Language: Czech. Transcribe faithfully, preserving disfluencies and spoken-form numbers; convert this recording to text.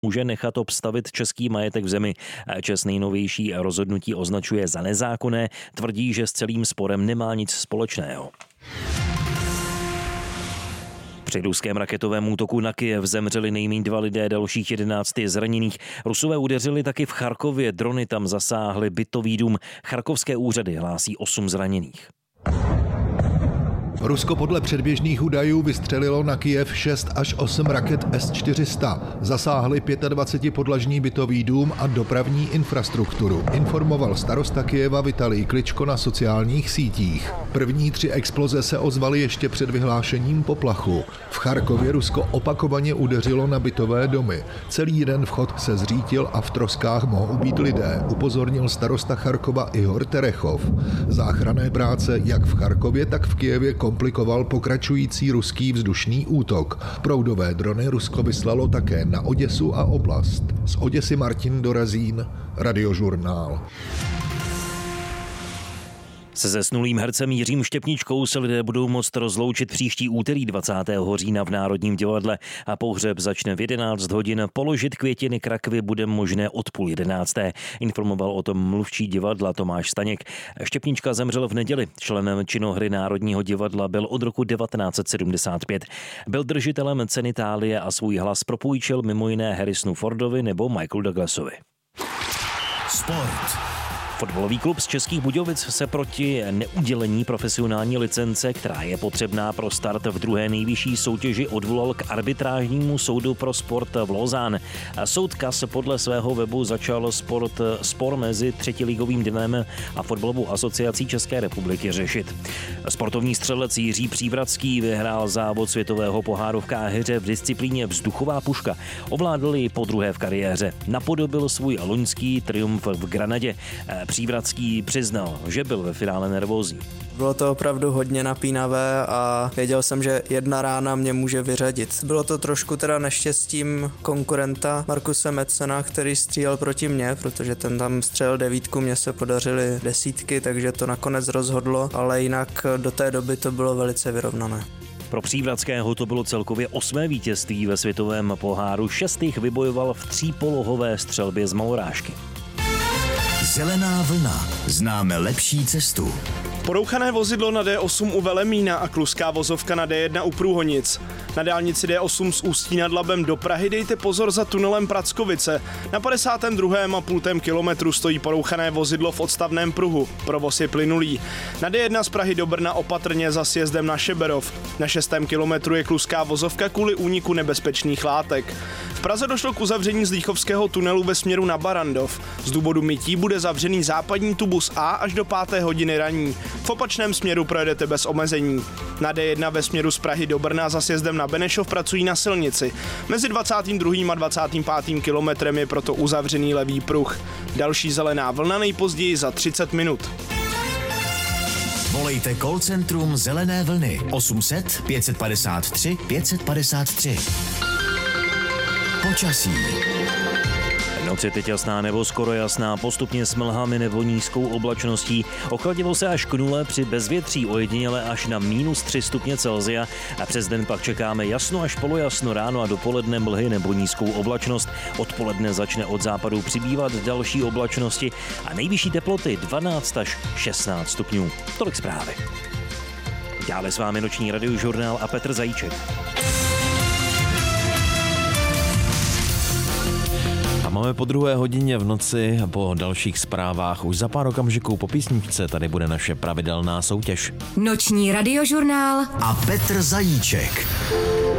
může nechat obstavit český majetek v zemi. ČEZ nejnovější rozhodnutí označuje za nezákonné, tvrdí, že s celým sporem nemá nic společného. Při ruském raketovém útoku na Kyjev zemřeli nejméně dva lidé, dalších jedenáct je zraněných. Rusové udeřili taky v Charkově, drony tam zasáhly bytový dům. Charkovské úřady hlásí osm zraněných. Rusko podle předběžných údajů vystřelilo na Kyjev šest až osm raket S čtyři sta. Zasáhly dvacetipětipodlažní bytový dům a dopravní infrastrukturu, informoval starosta Kyjeva Vitalij Kličko na sociálních sítích. První tři exploze se ozvaly ještě před vyhlášením poplachu. V Charkově Rusko opakovaně udeřilo na bytové domy. Celý jeden vchod se zřítil a v troskách mohou být lidé, upozornil starosta Charkova Ihor Terechov. Záchranné práce jak v Charkově, tak v Kyjevě komplikoval pokračující ruský vzdušný útok. Proudové drony Rusko vyslalo také na Oděsu a oblast. Z Oděsy Martin Dorazín, Radiožurnál. Se zesnulým hercem Jiřím Štěpničkou se lidé budou moct rozloučit příští úterý dvacátého října v Národním divadle a pohřeb začne v jedenáct hodin. Položit květiny k rakvi bude možné od půl jedenácté. Informoval o tom mluvčí divadla Tomáš Staněk. Štěpnička zemřel v neděli. Členem činohry Národního divadla byl od roku devatenáct set sedmdesát pět. Byl držitelem ceny Thálie a svůj hlas propůjčil mimo jiné Harrisonu Fordovi nebo Michaelu Douglasovi. Sport. Fotbalový klub z Českých Budějovic se proti neudělení profesionální licence, která je potřebná pro start v druhé nejvyšší soutěži, odvolal k arbitrážnímu soudu pro sport v Lausanne. Soud K A S podle svého webu začal sport, spor mezi třetiligovým Dynamem a fotbalovou asociací České republiky řešit. Sportovní střelec Jiří Přívratský vyhrál závod světového poháru v Káhiře v disciplíně vzduchová puška. Ovládl ji podruhé v kariéře. Napodobil svůj loňský triumf v Granadě. Přívratský přiznal, že byl ve finále nervózní. Bylo to opravdu hodně napínavé a věděl jsem, že jedna rána mě může vyřadit. Bylo to trošku teda neštěstím konkurenta Markuse Metzena, který střílel proti mně, protože ten tam střelil devítku, mně se podařily desítky, takže to nakonec rozhodlo, ale jinak do té doby to bylo velice vyrovnané. Pro Přívratského to bylo celkově osmé vítězství ve světovém poháru, šest jich vybojoval v třípolohové střelbě z malorážky. Zelená vlna. Známe lepší cestu. Porouchané vozidlo na D osm u Velemína a kluská vozovka na D jedna u Průhonic. Na dálnici D osm z Ústí nad Labem do Prahy dejte pozor za tunelem Prackovice. Na padesátém druhém a půl kilometru stojí porouchané vozidlo v odstavném pruhu. Provoz je plynulý. Na D jedna z Prahy do Brna opatrně za sjezdem na Šeberov. Na šestém kilometru je kluská vozovka kvůli úniku nebezpečných látek. V Praze došlo k uzavření Zlíchovského tunelu ve směru na Barandov. Z důvodu mytí bude zavřený západní tubus A až do páté hodiny raní. V opačném směru projedete bez omezení. Na D jedna ve směru z Prahy do Brna za sjezdem na Benešov pracují na silnici. Mezi dvacátým druhým a dvacátým pátým kilometrem je proto uzavřený levý pruh. Další zelená vlna nejpozději za třicet minut. Volejte call centrum Zelené vlny osm set pět set padesát tři pět set padesát tři. Počasí. Noc je teď jasná nebo skoro jasná, postupně s mlhami nebo nízkou oblačností. Ochladilo se až k nule, při bezvětří ojediněle až na minus tři stupně Celsia a přes den pak čekáme jasno až polojasno, ráno a dopoledne mlhy nebo nízkou oblačnost. Odpoledne začne od západu přibývat další oblačnosti a nejvyšší teploty dvanáct až šestnáct stupňů. Tolik zprávy. Děláme s vámi noční radiožurnál a Petr Zajíček. Máme po druhé hodině v noci, po dalších zprávách už za pár okamžiků po písničce tady bude naše pravidelná soutěž. Noční radiožurnál a Petr Zajíček.